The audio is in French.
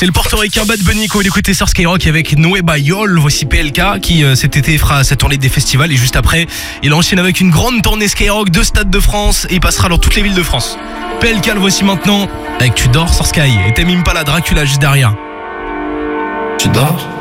C'est le portoricain Bad Bunny qu'on va écouter sur Skyrock avec Nueva Yol. Voici PLK qui cet été fera sa tournée des festivals et juste après il enchaîne avec une grande tournée Skyrock, 2 stades de France et il passera dans toutes les villes de France. PLK le voici maintenant avec Tu dors sur Sky et Tame Impala Dracula juste derrière. Tu dors?